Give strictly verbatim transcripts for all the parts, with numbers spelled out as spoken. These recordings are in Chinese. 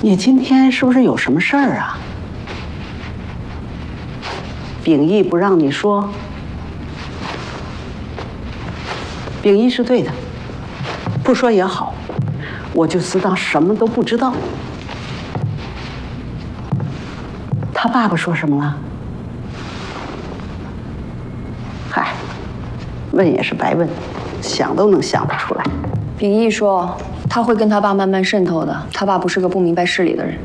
你今天是不是有什么事儿啊？秉义不让你说，秉义是对的，不说也好，我就自当什么都不知道。他爸爸说什么了？嗨，问也是白问，想都能想得出来。 秉义说他会跟他爸慢慢渗透的，他爸不是个不明白事理的人。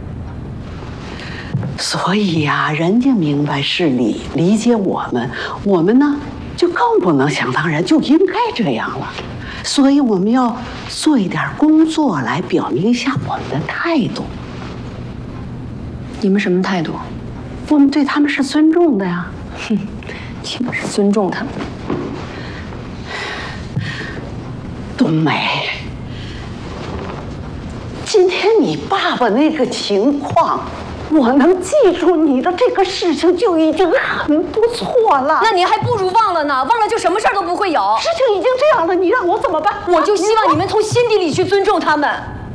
所以呀、啊，人家明白事理，理解我们，我们呢就更不能想当然，就应该这样了。所以我们要做一点工作来表明一下我们的态度。 你们什么态度？ 我们对他们是尊重的呀。 哼，你们是尊重他们。 冬梅，今天你爸爸那个情况，我能记住你的这个事情就已经很不错了。 那你还不如忘了呢，忘了就什么事儿都不会有。 事情已经这样了，你让我怎么办？ 我就希望你们从心底里去尊重他们。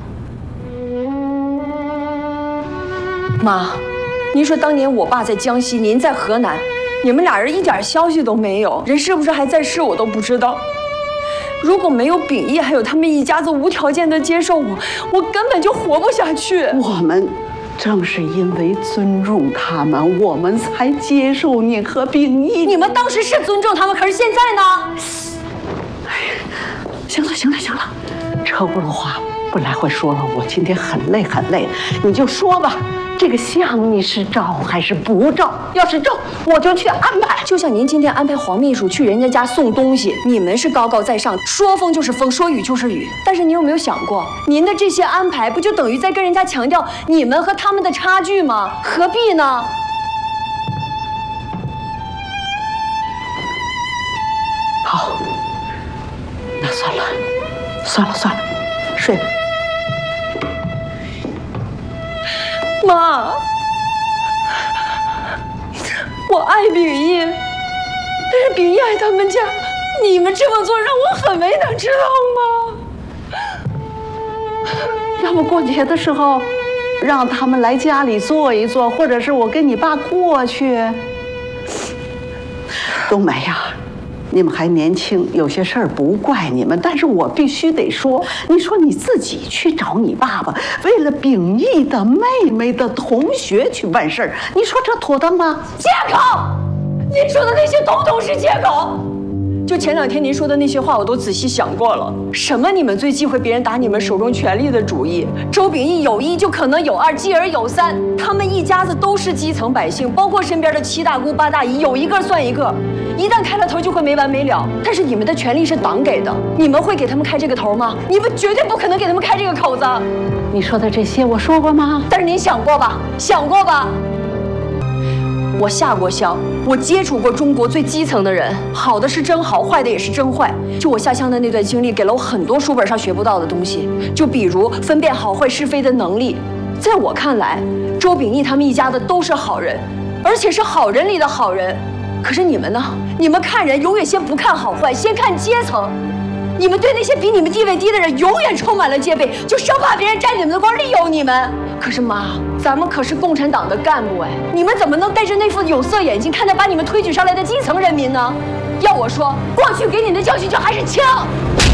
妈，您说当年我爸在江西，您在河南，你们俩人一点消息都没有，人是不是还在世我都不知道。如果没有秉义，还有他们一家子无条件的接受我，我根本就活不下去。 我们正是因为尊重他们，我们才接受你和秉义。 你们当时是尊重他们，可是现在呢？ 哎呀，行了行了行了，车轱辘话不来回说了，我今天很累很累，你就说吧。这个项你是照还是不照？要是照，我就去安排。 就像您今天安排黄秘书去人家家送东西，你们是高高在上，说风就是风，说雨就是雨。但是你有没有想过，您的这些安排不就等于在跟人家强调你们和他们的差距吗？何必呢？ 好，那算了，算了算了，睡吧。 妈，我爱秉义，但是秉义爱他们家，你们这么做让我很为难，知道吗？ 要不过节的时候，让他们来家里坐一坐，或者是我跟你爸过去。冬梅呀，你们还年轻，有些事儿不怪你们，但是我必须得说，你说你自己去找你爸爸，为了秉义的妹妹的同学去办事儿，你说这妥当吗？ 借口！您说的那些统统是借口。就前两天您说的那些话，我都仔细想过了。什么你们最忌讳别人打你们手中权力的主意？周秉义有一就可能有二，继而有三。他们一家子都是基层百姓，包括身边的七大姑八大姨，有一个算一个。一旦开了头，就会没完没了。但是你们的权利是党给的，你们会给他们开这个头吗？你们绝对不可能给他们开这个口子。 你说的这些我说过吗？ 但是您想过吧？想过吧？我下过乡，我接触过中国最基层的人，好的是真好，坏的也是真坏。就我下乡的那段经历，给了我很多书本上学不到的东西。就比如分辨好坏是非的能力，在我看来，周秉义他们一家的都是好人，而且是好人里的好人。可是你们呢？你们看人永远先不看好坏，先看阶层。你们对那些比你们地位低的人永远充满了戒备，就生怕别人沾你们的光，利用你们。可是妈，咱们可是共产党的干部哎，你们怎么能戴着那副有色眼镜看着把你们推举上来的基层人民呢？要我说，过去给你的教训就还是轻。